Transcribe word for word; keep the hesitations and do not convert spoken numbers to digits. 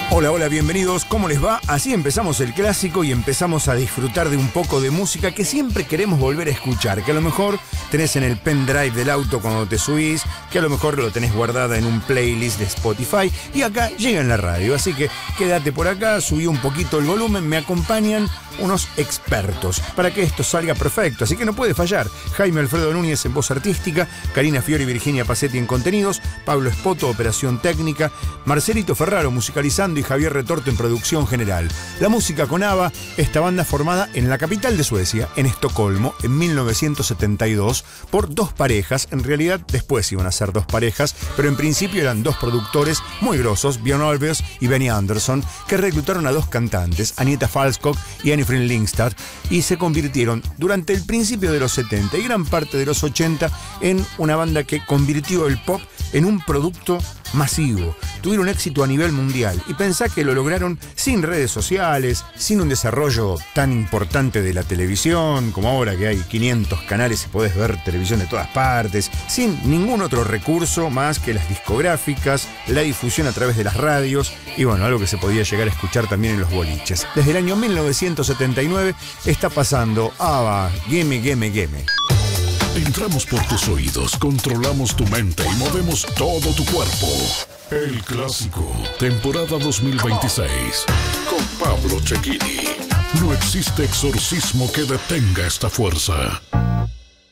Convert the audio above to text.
Hola, hola, bienvenidos. ¿Cómo les va? Así empezamos el clásico y empezamos a disfrutar de un poco de música que siempre queremos volver a escuchar, que a lo mejor tenés en el pendrive del auto cuando te subís, que a lo mejor lo tenés guardada en un playlist de Spotify y acá llega en la radio. Así que quédate por acá, subí un poquito el volumen, me acompañan unos expertos para que esto salga perfecto, así que no puede fallar. Jaime Alfredo Núñez en voz artística, Karina Fiori y Virginia Pacetti en contenidos, Pablo Espoto, operación técnica, Marcelito Ferraro musicalizando y Javier Retorto en producción general. La música con ABBA, esta banda formada en la capital de Suecia, en Estocolmo, en mil novecientos setenta y dos, por dos parejas. En realidad después iban a ser dos parejas, pero en principio eran dos productores muy grosos, Björn Ulvaeus y Benny Andersson, que reclutaron a dos cantantes, Agneta Falskog y Annie Frid Lyngstad, y se convirtieron durante el principio de los setenta y gran parte de los ochenta en una banda que convirtió el pop en un producto masivo. Tuvieron éxito a nivel mundial y pensá que lo lograron sin redes sociales, sin un desarrollo tan importante de la televisión como ahora que hay quinientos canales y podés ver televisión de todas partes, sin ningún otro recurso más que las discográficas, la difusión a través de las radios y bueno, algo que se podía llegar a escuchar también en los boliches. Desde el año mil novecientos setenta y nueve está pasando ABBA, Gimme Gimme Gimme. Entramos por tus oídos, controlamos tu mente y movemos todo tu cuerpo. El Clásico, temporada dos mil veintiséis, con Pablo Cecchini. No existe exorcismo que detenga esta fuerza.